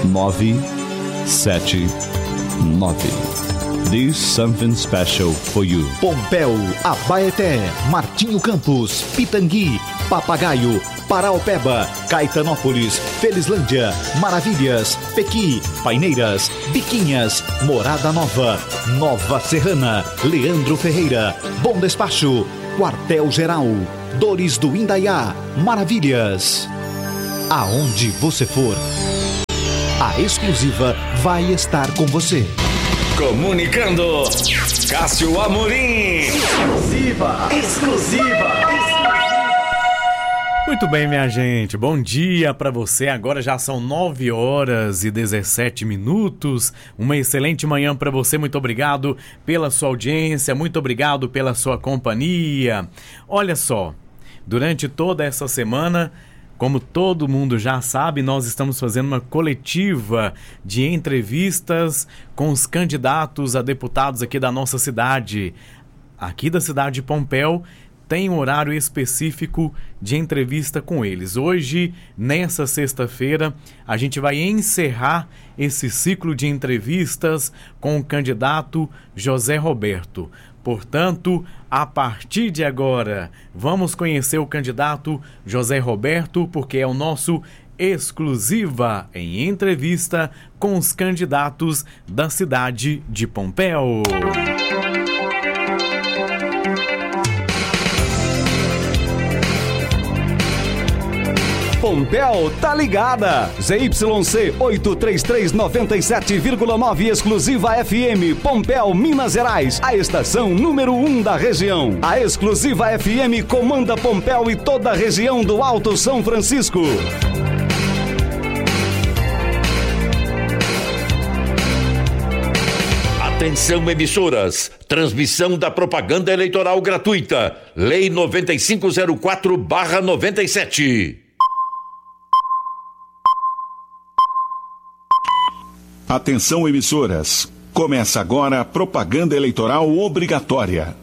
979. There's something special for you. Pompéu, Abaeté, Martinho Campos, Pitangui, Papagaio, Paraopeba, Caetanópolis, Felizlândia, Maravilhas, Pequi, Paineiras, Biquinhas, Morada Nova, Nova Serrana, Leandro Ferreira, Bom Despacho, Quartel Geral, Dores do Indaiá, Maravilhas. Aonde você for, a Exclusiva vai estar com você. Comunicando, Cássio Amorim. Exclusiva. Muito bem, minha gente, bom dia para você. Agora já são 9h17. Uma excelente manhã para você. Muito obrigado pela sua audiência, muito obrigado pela sua companhia. Olha só, durante toda essa semana, como todo mundo já sabe, nós estamos fazendo uma coletiva de entrevistas com os candidatos a deputados aqui da nossa cidade. Aqui da cidade de Pompéu, tem um horário específico de entrevista com eles. Hoje, nessa sexta-feira, a gente vai encerrar esse ciclo de entrevistas com o candidato José Roberto. Portanto, a partir de agora, vamos conhecer o candidato José Roberto, porque é o nosso Exclusiva em entrevista com os candidatos da cidade de Pompéu. Pompéu tá ligada. ZYC 83397,9 Exclusiva FM, Pompéu, Minas Gerais. A estação número 1 da região. A Exclusiva FM comanda Pompéu e toda a região do Alto São Francisco. Atenção, emissoras. Transmissão da propaganda eleitoral gratuita. Lei 9504/97. Atenção, emissoras. Começa agora a propaganda eleitoral obrigatória.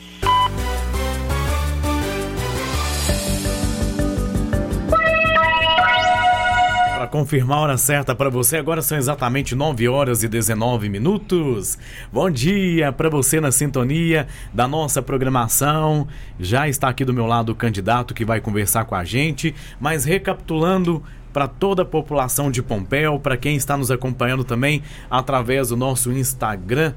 Para confirmar a hora certa para você, agora são exatamente 9h19. Bom dia para você na sintonia da nossa programação. Já está aqui do meu lado o candidato que vai conversar com a gente, mas recapitulando para toda a população de Pompéu, para quem está nos acompanhando também através do nosso Instagram,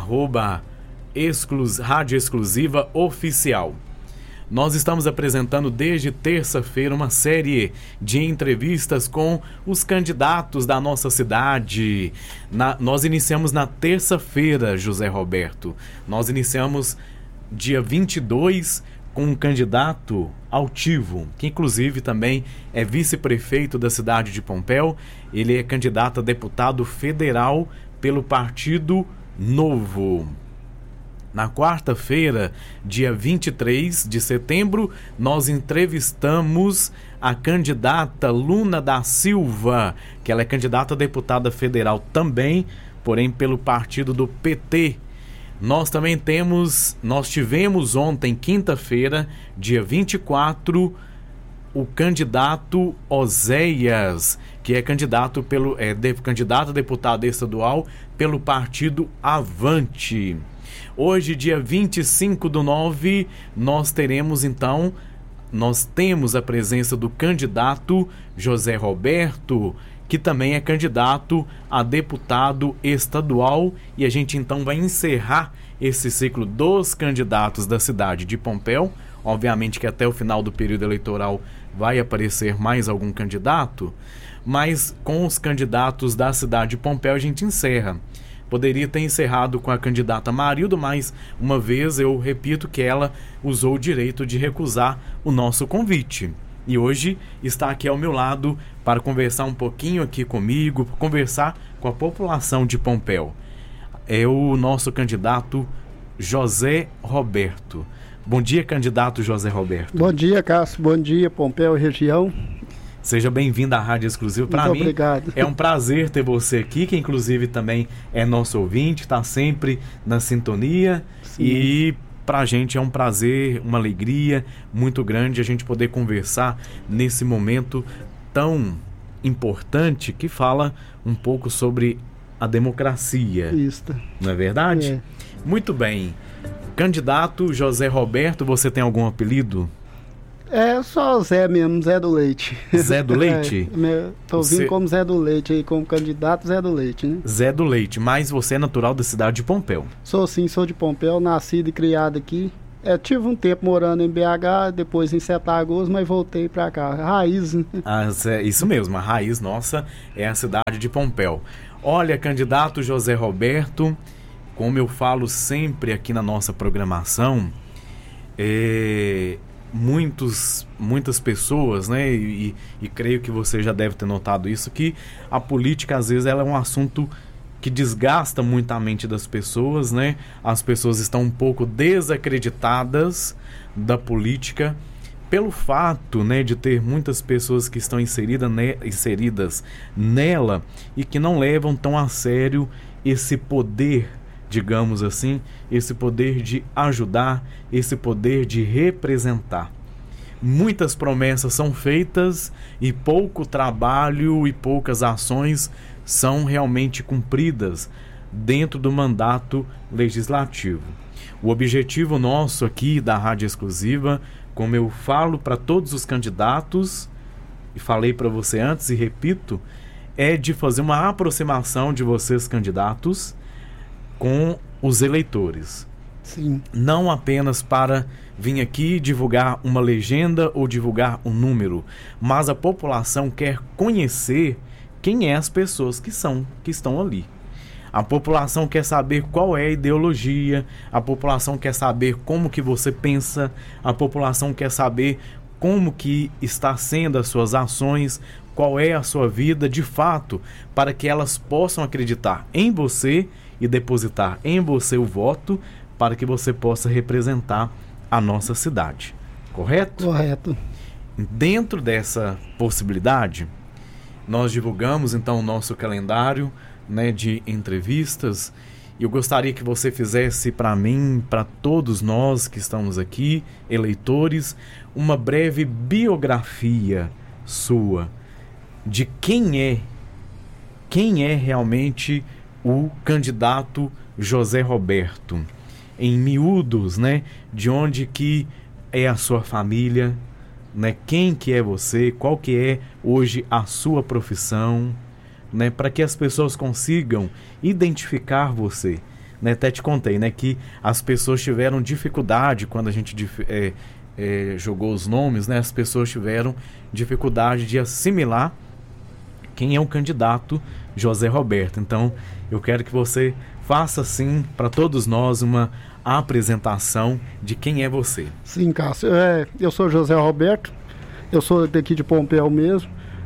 @Rádio Exclusiva Oficial. Nós estamos apresentando desde terça-feira uma série de entrevistas com os candidatos da nossa cidade. Nós iniciamos na terça-feira, José Roberto. Nós iniciamos dia 22 com um candidato altivo, que inclusive também é vice-prefeito da cidade de Pompéu. Ele é candidato a deputado federal pelo Partido Novo. Na quarta-feira, dia 23 de setembro, nós entrevistamos a candidata Luna da Silva, que ela é candidata a deputada federal também, porém pelo partido do PT. Nós tivemos ontem, quinta-feira, dia 24, o candidato Oséias, que é candidato candidato a deputado estadual pelo partido Avante. Hoje, dia 25/9, nós temos a presença do candidato José Roberto, que também é candidato a deputado estadual, e a gente então vai encerrar esse ciclo dos candidatos da cidade de Pompéu. Obviamente que até o final do período eleitoral vai aparecer mais algum candidato, mas com os candidatos da cidade de Pompéu a gente encerra. Poderia ter encerrado com a candidata Marilda, mas uma vez eu repito que ela usou o direito de recusar o nosso convite. E hoje está aqui ao meu lado para conversar um pouquinho aqui comigo, conversar com a população de Pompéu. É o nosso candidato José Roberto. Bom dia, candidato José Roberto. Bom dia, Cássio. Bom dia, Pompéu e região. Seja bem-vindo à Rádio Exclusiva. Para mim, obrigado. É um prazer ter você aqui, que inclusive também é nosso ouvinte, está sempre na sintonia. Sim. E para a gente é um prazer, uma alegria muito grande a gente poder conversar nesse momento tão importante que fala um pouco sobre a democracia. Isso. Não é verdade? É. Muito bem. Candidato José Roberto, você tem algum apelido? É só Zé mesmo, Zé do Leite. Zé do Leite? Tô vindo como Zé do Leite aí, como candidato Zé do Leite, né? Zé do Leite, mas você é natural da cidade de Pompéu. Sou sim, sou de Pompéu, nascido e criado aqui. Tive um tempo morando em BH, depois em Setagosto, mas voltei pra cá. Raiz, né? Isso mesmo, a raiz nossa é a cidade de Pompéu. Olha, candidato José Roberto, como eu falo sempre aqui na nossa programação, muitas pessoas, né, e creio que você já deve ter notado isso, que a política às vezes ela é um assunto que desgasta muito a mente das pessoas, né? As pessoas estão um pouco desacreditadas da política pelo fato, né, de ter muitas pessoas que estão inseridas nela e que não levam tão a sério esse poder, digamos assim, esse poder de ajudar, esse poder de representar. Muitas promessas são feitas e pouco trabalho e poucas ações são realmente cumpridas dentro do mandato legislativo. O objetivo nosso aqui da Rádio Exclusiva, como eu falo para todos os candidatos, e falei para você antes e repito, é de fazer uma aproximação de vocês, candidatos, com os eleitores. Sim. Não apenas para vir aqui divulgar uma legenda ou divulgar um número, mas a população quer conhecer quem é as pessoas que estão ali. A população quer saber qual é a ideologia, a população quer saber como que você pensa, a população quer saber como que está sendo as suas ações, qual é a sua vida de fato, para que elas possam acreditar em você e depositar em você o voto para que você possa representar a nossa cidade. Correto? Correto. Dentro dessa possibilidade, nós divulgamos então o nosso calendário, né, de entrevistas. E eu gostaria que você fizesse para mim, para todos nós que estamos aqui, eleitores, uma breve biografia sua de quem é realmente o candidato José Roberto. Em miúdos, né, de onde que é a sua família, né, quem que é você, qual que é hoje a sua profissão, né, para que as pessoas consigam identificar você, né? Até te contei, né, que as pessoas tiveram dificuldade quando a gente jogou os nomes, né, as pessoas tiveram dificuldade de assimilar quem é o candidato José Roberto. Então, eu quero que você faça, sim, para todos nós uma apresentação de quem é você. Sim, Cássio. Eu sou José Roberto, eu sou daqui de Pompéu mesmo.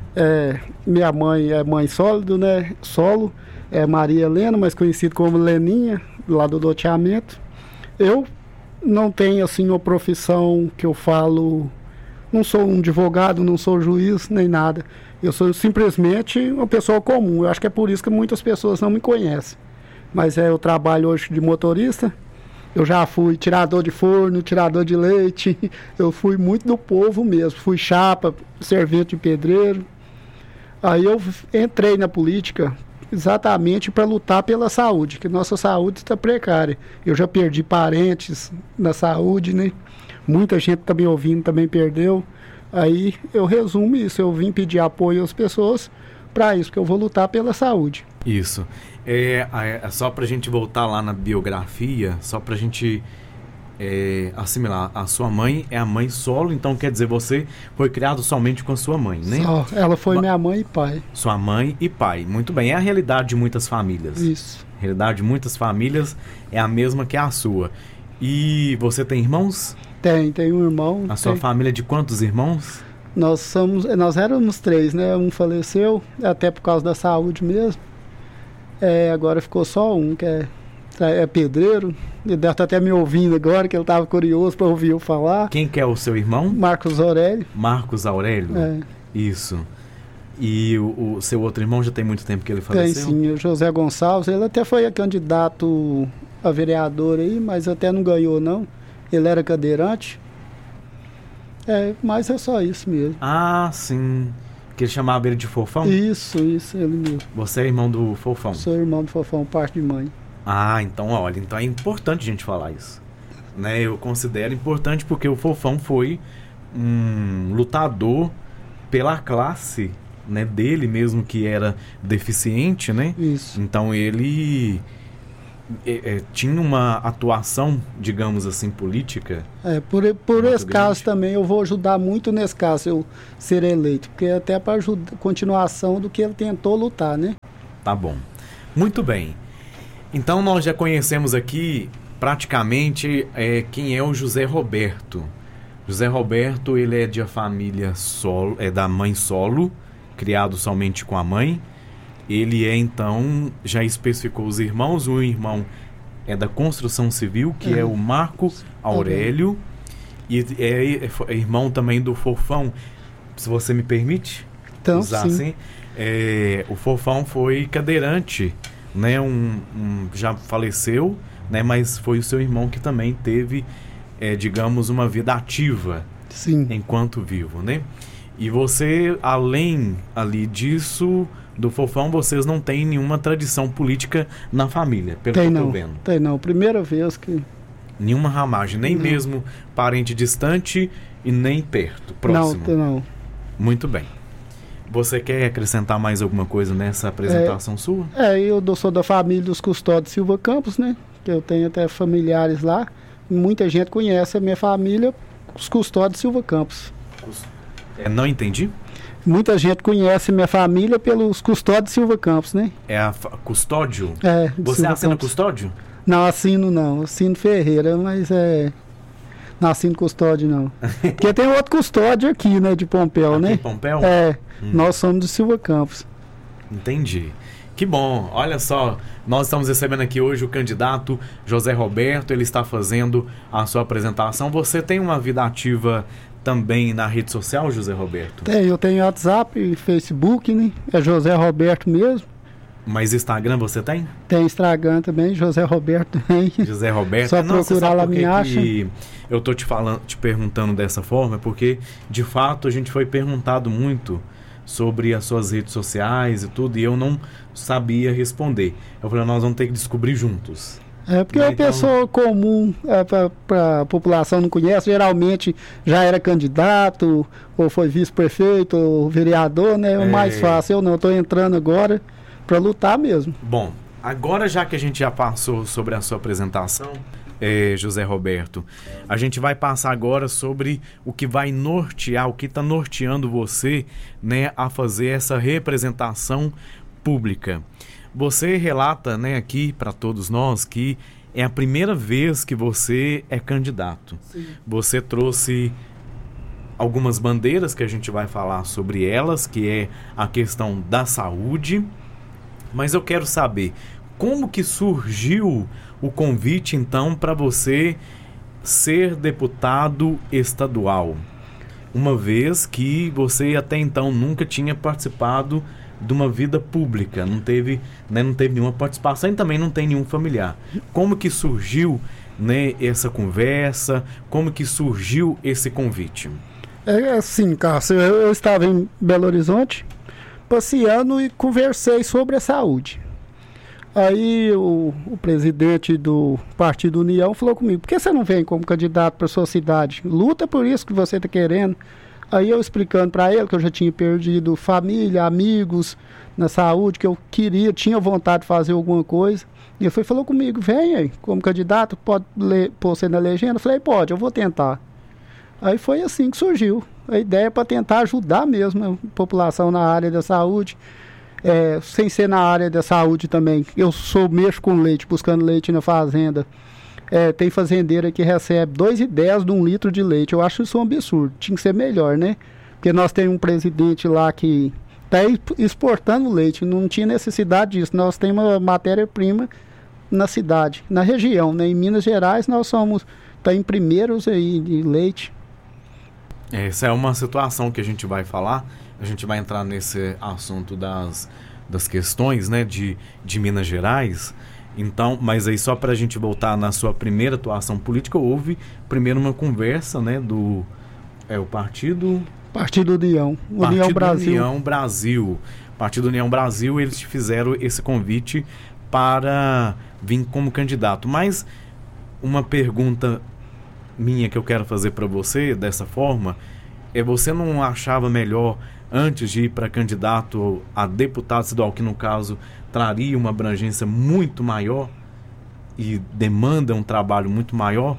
Minha mãe é mãe sólido, né? Solo, é Maria Helena, mais conhecido como Leninha, lá do loteamento. Eu não tenho assim uma profissão que eu falo, não sou um advogado, não sou juiz, nem nada. Eu sou simplesmente uma pessoa comum. Eu acho que é por isso que muitas pessoas não me conhecem. Mas eu trabalho hoje de motorista. Eu já fui tirador de forno, tirador de leite. Eu fui muito do povo mesmo. Fui chapa, servente de pedreiro. Aí eu entrei na política exatamente para lutar pela saúde, que nossa saúde está precária. Eu já perdi parentes na saúde, né? Muita gente está me ouvindo, também perdeu. Aí eu resumo isso, eu vim pedir apoio às pessoas para isso, que eu vou lutar pela saúde. Isso. Só para a gente voltar lá na biografia, só para a gente assimilar, a sua mãe é a mãe solo, então quer dizer, você foi criado somente com a sua mãe, né? Só, ela foi minha mãe e pai. Sua mãe e pai, muito bem, é a realidade de muitas famílias. Isso. A realidade de muitas famílias é a mesma que a sua. E você tem irmãos? Tem um irmão. A sua família é de quantos irmãos? Nós éramos 3, né? Um faleceu, até por causa da saúde mesmo. Agora ficou só um, que é pedreiro. Ele deve estar até me ouvindo agora, que ele estava curioso para ouvir eu falar. Quem que é o seu irmão? Marcos Aurélio. Marcos Aurélio? Isso. E o seu outro irmão já tem muito tempo que ele faleceu? Tem sim, o José Gonçalves. Ele até foi candidato a vereador aí, mas até não ganhou não. Ele era cadeirante. Mas é só isso mesmo. Ah, sim. Que ele chamava ele de Fofão? Isso, ele mesmo. Você é irmão do Fofão? Sou irmão do Fofão, parte de mãe. Ah, então olha, então é importante a gente falar isso, né? Eu considero importante porque o Fofão foi um lutador pela classe, né, dele mesmo, que era deficiente, né? Isso. Então ele tinha uma atuação, digamos assim, política. Por esse caso também eu vou ajudar muito nesse caso eu ser eleito, porque é até para continuação do que ele tentou lutar, né? Tá bom. Muito bem. Então nós já conhecemos aqui praticamente quem é o José Roberto. José Roberto, ele é de a família solo, é da mãe solo, criado somente com a mãe. Ele então, já especificou os irmãos. Um irmão é da construção civil, que é o Marco Aurélio, e é irmão também do Fofão, se você me permite então, usar sim. assim. O Fofão foi cadeirante, né? Já faleceu, né? Mas foi o seu irmão que também teve, digamos, uma vida ativa, sim, enquanto vivo, né? E você, além ali disso, do Fofão, vocês não têm nenhuma tradição política na família, pelo que eu tô vendo. Tem não, primeira vez que... Nenhuma ramagem, nem mesmo parente distante e nem perto, próximo. Não, tem não. Muito bem. Você quer acrescentar mais alguma coisa nessa apresentação sua? Eu sou da família dos Custódios Silva Campos, né? Que eu tenho até familiares lá. Muita gente conhece a minha família, os Custódios Silva Campos. Não entendi? Muita gente conhece minha família pelos Custódios Silva Campos, né? Custódio? Você Silva assina Campos. Custódio? Não, assino Ferreira, mas não assino Custódio, não. Porque tem outro Custódio aqui, né, de Pompéu, né? Em Pompéu? Nós somos de Silva Campos. Entendi. Que bom, olha só, nós estamos recebendo aqui hoje o candidato José Roberto, ele está fazendo a sua apresentação. Você tem uma vida ativa também na rede social, José Roberto? Eu tenho WhatsApp e Facebook, né? É José Roberto mesmo. Mas Instagram você tem? Tem Instagram também, José Roberto também. José Roberto. Só procurar lá, me acha. Eu tô te perguntando dessa forma, porque de fato a gente foi perguntado muito sobre as suas redes sociais e tudo, e eu não sabia responder. Eu falei, nós vamos ter que descobrir juntos. Porque a pessoa comum, para a população não conhece, geralmente já era candidato, ou foi vice-prefeito, ou vereador, né? É mais fácil. Eu não, estou entrando agora para lutar mesmo. Bom, agora já que a gente já passou sobre a sua apresentação, José Roberto, a gente vai passar agora sobre o que vai nortear, o que está norteando você, né, a fazer essa representação pública. Você relata, né, aqui para todos nós que é a primeira vez que você é candidato. Sim. Você trouxe algumas bandeiras que a gente vai falar sobre elas, que é a questão da saúde. Mas eu quero saber como que surgiu o convite, então, para você ser deputado estadual, uma vez que você até então nunca tinha participado de uma vida pública, não teve nenhuma participação e também não tem nenhum familiar. Como que surgiu, né, essa conversa? Como que surgiu esse convite? Assim, Cássio, eu estava em Belo Horizonte passeando e conversei sobre a saúde. Aí o presidente do Partido União falou comigo, por que você não vem como candidato para sua cidade? Luta por isso que você está querendo. Aí eu explicando para ele que eu já tinha perdido família, amigos na saúde, que eu tinha vontade de fazer alguma coisa. E ele falou comigo, vem aí, como candidato, pode pôr você na legenda? Eu falei, pode, eu vou tentar. Aí foi assim que surgiu a ideia para tentar ajudar mesmo a população na área da saúde. Sem ser na área da saúde também. Eu mexo com leite, buscando leite na fazenda. Tem fazendeira que recebe 2,10 de 1 litro de leite. Eu acho isso um absurdo. Tinha que ser melhor, né? Porque nós temos um presidente lá que está exportando leite. Não tinha necessidade disso. Nós temos uma matéria-prima na cidade, na região, né? Em Minas Gerais nós tá em primeiros aí de leite. Essa é uma situação que a gente vai falar. A gente vai entrar nesse assunto das questões, né, de Minas Gerais. Então, mas aí só para a gente voltar na sua primeira atuação política, houve primeiro uma conversa, né, o partido Partido União. União Brasil. União Brasil. Partido União Brasil, eles te fizeram esse convite para vir como candidato. Mas uma pergunta minha que eu quero fazer para você, dessa forma, você não achava melhor, antes de ir para candidato a deputado estadual, que no caso traria uma abrangência muito maior e demanda um trabalho muito maior,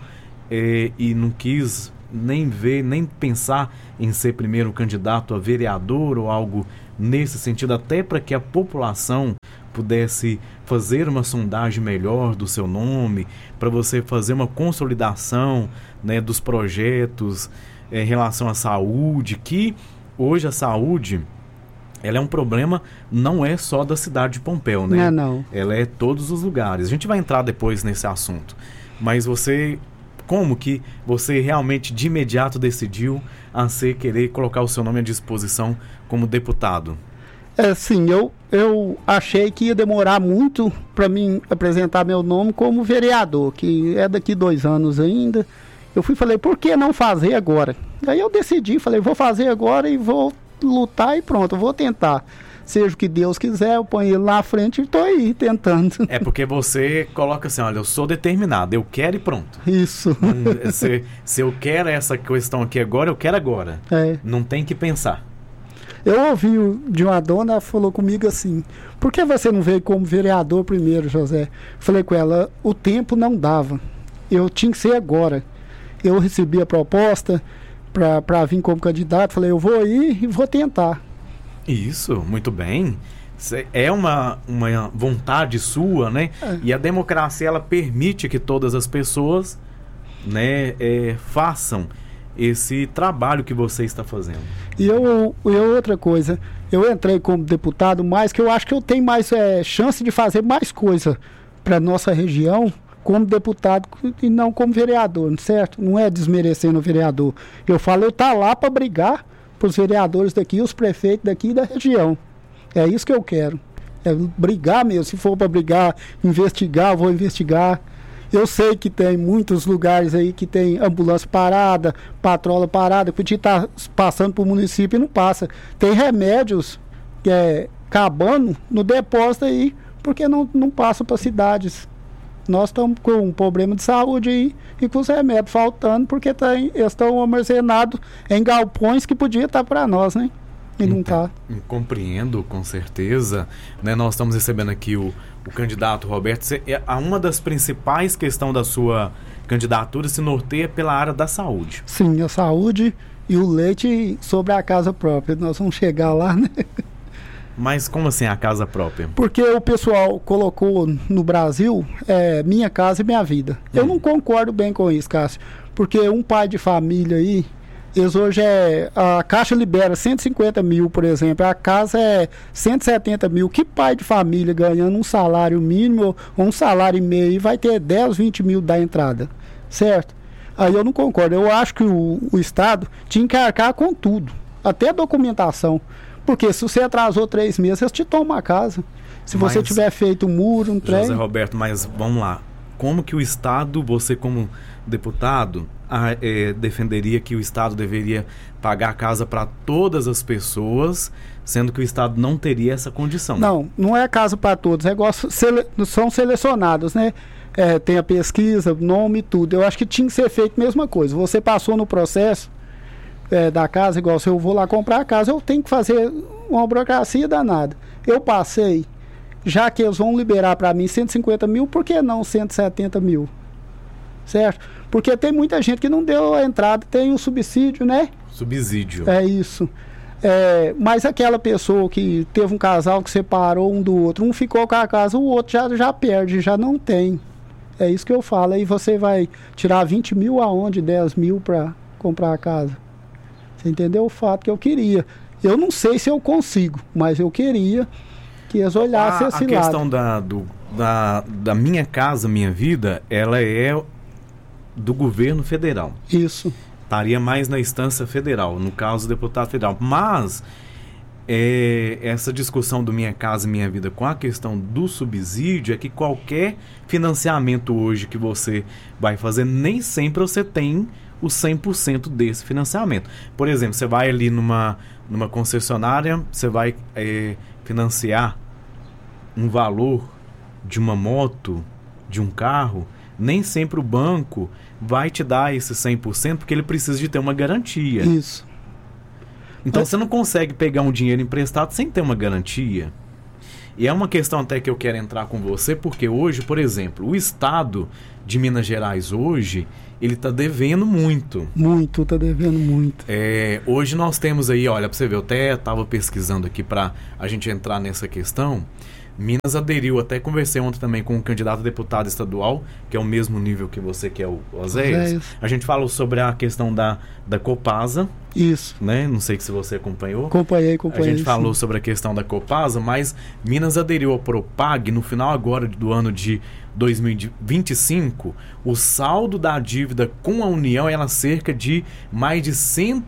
e não quis nem ver, nem pensar em ser primeiro candidato a vereador ou algo nesse sentido, até para que a população pudesse fazer uma sondagem melhor do seu nome, para você fazer uma consolidação, né, dos projetos em relação à saúde, que hoje a saúde, ela é um problema, não é só da cidade de Pompéu, né? Não. Ela é todos os lugares. A gente vai entrar depois nesse assunto. Mas como que você realmente de imediato decidiu querer colocar o seu nome à disposição como deputado? Sim, eu achei que ia demorar muito para mim apresentar meu nome como vereador, que é daqui 2 anos ainda. Eu falei, por que não fazer agora? Aí eu decidi, falei, vou fazer agora e vou lutar e pronto, eu vou tentar. Seja o que Deus quiser, eu ponho ele na frente e estou aí tentando. É porque você coloca assim, olha, eu sou determinado, eu quero e pronto. Isso. Se eu quero essa questão aqui agora, eu quero agora. Não tem que pensar. Eu ouvi de uma dona, ela falou comigo assim, por que você não veio como vereador primeiro, José? Falei com ela, o tempo não dava, eu tinha que ser agora. Eu recebi a proposta para vir como candidato, falei, eu vou ir e vou tentar. Isso, muito bem. É uma vontade sua, né? E a democracia, ela permite que todas as pessoas, né, façam esse trabalho que você está fazendo. E outra coisa, eu entrei como deputado, mas que eu acho que eu tenho mais chance de fazer mais coisa para nossa região como deputado e não como vereador, certo? Não é desmerecendo o vereador. Eu falo, eu tá lá para brigar para os vereadores daqui, os prefeitos daqui da região. É isso que eu quero. É brigar mesmo. Se for para brigar, investigar, eu vou investigar. Eu sei que tem muitos lugares aí que tem ambulância parada, patrola parada, podia estar passando para o município e não passa. Tem remédios acabando no depósito aí, porque não passa para cidades. Nós estamos com um problema de saúde aí e com os remédios faltando, porque eles estão armazenados em galpões que podia estar para nós, né? E não está. Compreendo, com certeza. Né? Nós estamos recebendo aqui o candidato Roberto. Uma das principais questões da sua candidatura se norteia pela área da saúde. Sim, a saúde e o leite sobre a casa própria. Nós vamos chegar lá, né? Mas como assim a casa própria? Porque o pessoal colocou no Brasil Minha Casa e Minha Vida. Eu não concordo bem com isso, Cássio. Porque um pai de família aí, eles hoje a Caixa libera 150 mil, por exemplo. A casa é 170 mil. Que pai de família ganhando um salário mínimo ou um salário e meio vai ter 10, 20 mil da entrada? Certo? Aí eu não concordo. Eu acho que o Estado tinha que arcar com tudo. Até documentação. Porque se você atrasou 3 meses, eles te tomam a casa. Se você tiver feito um muro, um trem... José Roberto, mas vamos lá. Como que o Estado, você como deputado, defenderia que o Estado deveria pagar a casa para todas as pessoas, sendo que o Estado não teria essa condição? Não é casa para todos. É igual, são selecionados, né? Tem a pesquisa, nome e tudo. Eu acho que tinha que ser feito a mesma coisa. Você passou no processo da casa, igual se eu vou lá comprar a casa, eu tenho que fazer uma burocracia danada. Eu passei, já que eles vão liberar para mim 150 mil, por que não 170 mil? Certo? Porque tem muita gente que não deu a entrada, tem um subsídio, né? Subsídio. É isso. Mas aquela pessoa que teve um casal que separou um do outro, um ficou com a casa, o outro já perde, já não tem. É isso que eu falo. Aí você vai tirar 20 mil aonde? 10 mil para comprar a casa. Entendeu? O fato que eu queria. Eu não sei se eu consigo, mas eu queria que eles olhassem esse lado. A questão da Minha Casa, Minha Vida, ela é do governo federal. Isso. Estaria mais na instância federal, no caso do deputado federal. Mas essa discussão do Minha Casa, Minha Vida com a questão do subsídio é que qualquer financiamento hoje que você vai fazer, nem sempre você tem os 100% desse financiamento. Por exemplo, você vai ali numa concessionária, você vai financiar um valor de uma moto, de um carro, nem sempre o banco vai te dar esse 100% porque ele precisa de ter uma garantia. Isso. Então você não consegue pegar um dinheiro emprestado sem ter uma garantia. E é uma questão até que eu quero entrar com você, porque hoje, por exemplo, o estado de Minas Gerais hoje, ele está devendo muito. Muito, está devendo muito. Hoje nós temos aí, olha, para você ver, eu até estava pesquisando aqui para a gente entrar nessa questão. Minas aderiu, até conversei ontem também com um candidato a deputado estadual, que é o mesmo nível que você, que é o Oséias. A gente falou sobre a questão da Copasa. Isso. Né? Não sei se você acompanhou. Acompanhei. A gente falou sobre a questão da Copasa, mas Minas aderiu ao Propag no final agora do ano de 2025. O saldo da dívida com a União era cerca de mais de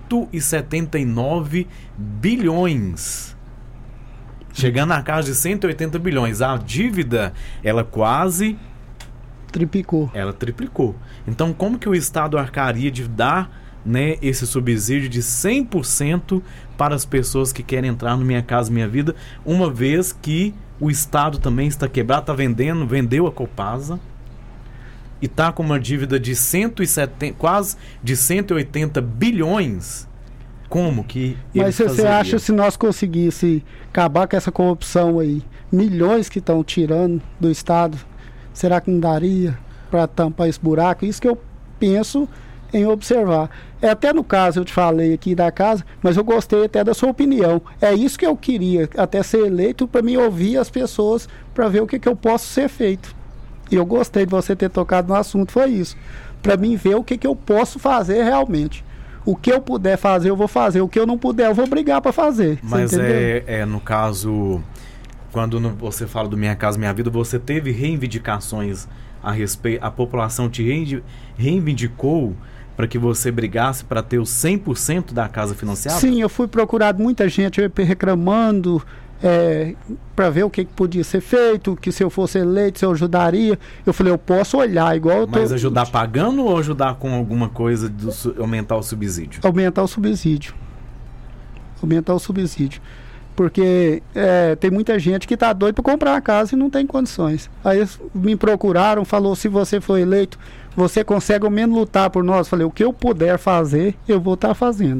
179 bilhões. Chegando na casa de 180 bilhões. A dívida, ela quase... triplicou. Ela triplicou. Então, como que o Estado arcaria de dar, né, esse subsídio de 100% para as pessoas que querem entrar no Minha Casa Minha Vida, uma vez que o Estado também está quebrado, está vendeu a Copasa e está com uma dívida de quase de 180 bilhões. Como que Mas você acha, se nós conseguisse acabar com essa corrupção aí, milhões que estão tirando do Estado, será que não daria para tampar esse buraco? Isso que eu penso em observar. Até no caso, eu te falei aqui da casa, mas eu gostei até da sua opinião. É isso que eu queria, até ser eleito, para me ouvir as pessoas, para ver o que eu posso ser feito. E eu gostei de você ter tocado no assunto, foi isso. Para mim ver o que eu posso fazer realmente. O que eu puder fazer, eu vou fazer. O que eu não puder, eu vou brigar para fazer. Mas no caso, quando você fala do Minha Casa Minha Vida, você teve reivindicações a respeito, a população te reivindicou para que você brigasse para ter os 100% da casa financiada? Sim, eu fui procurado muita gente reclamando para ver o que podia ser feito, que se eu fosse eleito, se eu ajudaria. Eu falei, eu posso olhar igual eu tô... Mas ajudar pagando ou ajudar com alguma coisa de aumentar o subsídio? Aumentar o subsídio. Aumentar o subsídio. Porque tem muita gente que está doida para comprar uma casa e não tem condições. Aí eles me procuraram, falou, se você for eleito, você consegue ao menos lutar por nós. Falei, o que eu puder fazer, eu vou estar fazendo.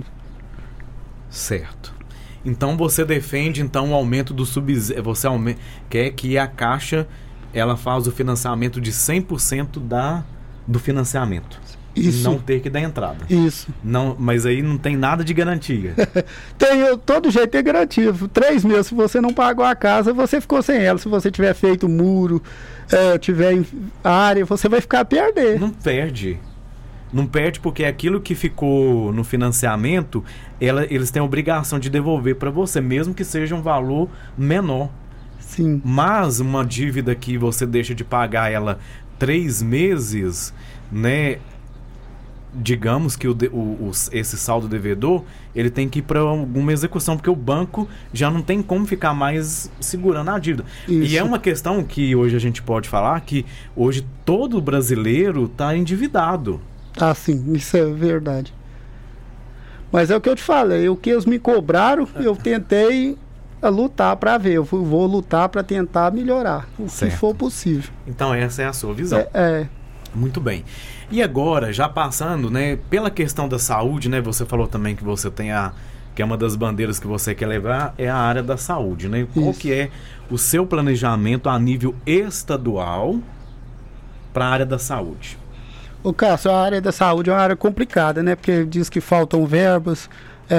Certo. Então você defende o aumento do subsídio, você quer que a Caixa ela faz o financiamento de 100% do financiamento. Isso. Não ter que dar entrada. Isso. Não, mas aí não tem nada de garantia. Todo jeito tem garantia. 3 meses, se você não pagou a casa, você ficou sem ela. Se você tiver feito muro, tiver área, você vai ficar a perder. Não perde. Não perde porque aquilo que ficou no financiamento, eles têm a obrigação de devolver para você, mesmo que seja um valor menor. Sim. Mas uma dívida que você deixa de pagar ela 3 meses, né? Digamos que esse saldo devedor, ele tem que ir para alguma execução, porque o banco já não tem como ficar mais segurando a dívida. Isso. E é uma questão que hoje a gente pode falar que hoje todo brasileiro está endividado. Ah, sim, isso é verdade. Mas é o que eu te falei, o que eles me cobraram, eu tentei lutar para ver. Eu vou lutar para tentar melhorar o que for possível. Então essa é a sua visão. Muito bem. E agora, já passando, né, pela questão da saúde, né, você falou também que você tem que é uma das bandeiras que você quer levar, é a área da saúde, né? Qual que é o seu planejamento a nível estadual para a área da saúde? Ô Cássio, a área da saúde é uma área complicada, né? Porque diz que faltam verbas,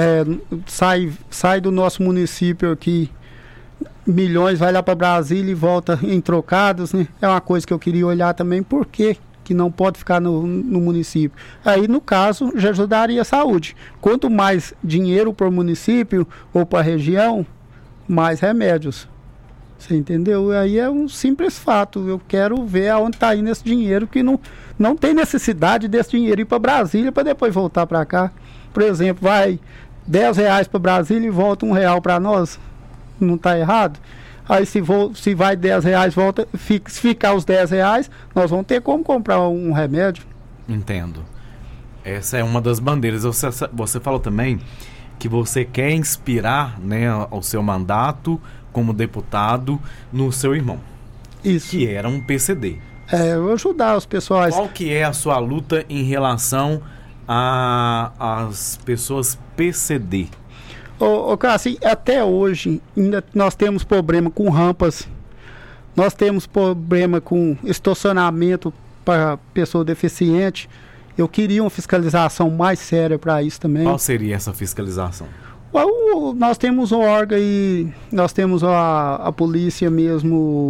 sai do nosso município aqui, milhões vai lá para Brasília e volta em trocados, né? É uma coisa que eu queria olhar também, por quê que não pode ficar no município. Aí, no caso, já ajudaria a saúde. Quanto mais dinheiro por município ou para região, mais remédios. Você entendeu? Aí é um simples fato. Eu quero ver aonde está indo esse dinheiro, que não tem necessidade desse dinheiro ir para Brasília para depois voltar para cá. Por exemplo, vai R$10 para Brasília e volta R$1 para nós. Não está errado? Aí se vai R$10, volta, se ficar os R$10, nós vamos ter como comprar um remédio. Entendo. Essa é uma das bandeiras. Você falou também que você quer inspirar, né, o seu mandato como deputado no seu irmão. Isso. Que era um PCD. Eu vou ajudar os pessoais. Qual que é a sua luta em relação às pessoas PCD? Cara, assim, até hoje ainda nós temos problema com rampas, nós temos problema com estacionamento para pessoa deficiente. Eu queria uma fiscalização mais séria para isso também. Qual seria essa fiscalização? Nós temos um órgão e nós temos a polícia mesmo